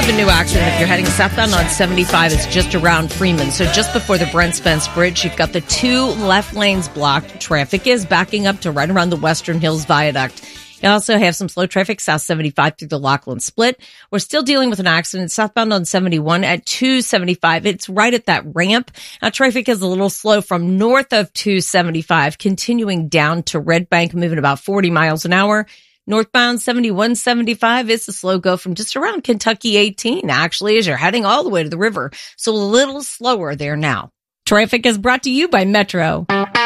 of a new accident. If you're heading southbound on 75, it's just around Freeman. So just before the Brent Spence Bridge, you've got the two left lanes blocked. Traffic is backing up to right around the Western Hills Viaduct. You also have some slow traffic south 75 through the Lachlan Split. We're still dealing with an accident southbound on 71 at 275. It's right at that ramp. Now, traffic is a little slow from north of 275, continuing down to Red Bank, moving about 40 miles an hour. Northbound 7175 is a slow go from just around Kentucky 18, actually, as you're heading all the way to the river. So a little slower there now. Traffic is brought to you by Metro.